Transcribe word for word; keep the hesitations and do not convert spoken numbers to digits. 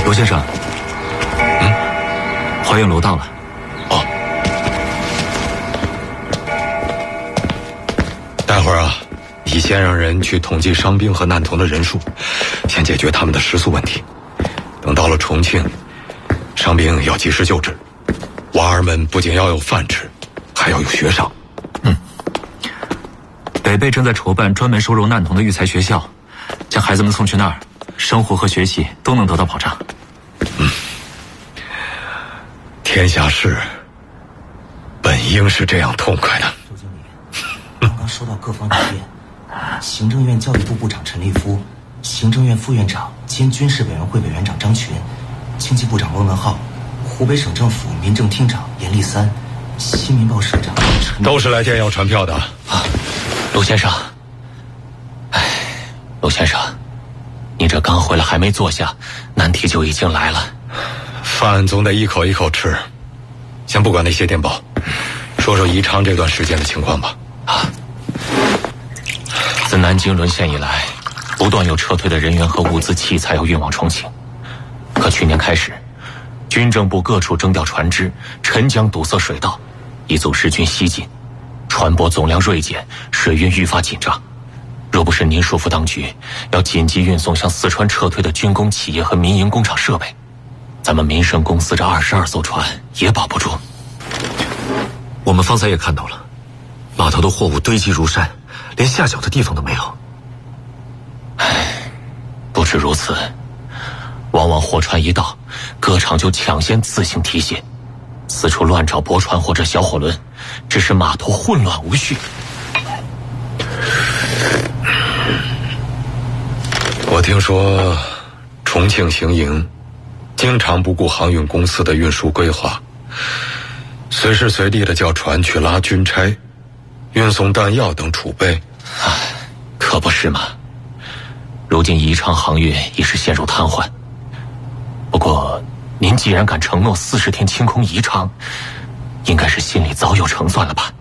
罗先生，嗯，华苑楼到了。 哦，待会儿啊，你先让人去统计伤兵和难童的人数，先解决他们的食宿问题。等到了重庆，伤兵要及时救治，娃儿们不仅要有饭吃，还要有学上。 嗯，北碚正在筹办专门收容难童的育才学校，将孩子们送去那儿，生活和学习都能得到保障。 嗯，天下事本应是这样痛快的。 周经理，刚刚收到各方意见，行政院教育部部长陈立夫，行政院副院长兼军事委员会委员长张群，经济部长翁文浩，湖北省政府民政厅长严立三，新民报社长陈都是来电要传票的啊。陆先生，哎，陆先生，你这刚回来还没坐下，难题就已经来了。 饭总得一口一口吃，先不管那些电报，说说宜昌这段时间的情况吧。 啊，自南京沦陷以来，不断有撤退的人员和物资器材要运往重庆。可去年开始，军政部各处征调船只，沉江堵塞水道，以阻日军西进，船舶总量锐减，水运愈发紧张。若不是您嘱咐当局要紧急运送向四川撤退的军工企业和民营工厂设备，咱们民生公司这二十二艘船也保不住。 我们方才也看到了，码头的货物堆积如山，连下脚的地方都没有。 唉，不止如此，往往货船一到，各厂就抢先自行提卸，四处乱找驳船或者小火轮，致使码头混乱无序。 我听说重庆行营经常不顾航运公司的运输规划，随时随地的叫船去拉军差，运送弹药等储备。 唉，可不是嘛。如今宜昌航运已是陷入瘫痪。不过您既然敢承诺四十天清空宜昌，应该是心里早有成算了吧？